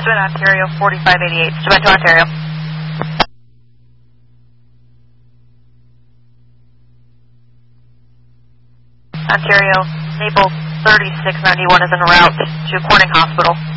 Steuben, Ontario, 4588. Steuben to Ontario. Ontario, Naples 3691 is en route to Corning Hospital.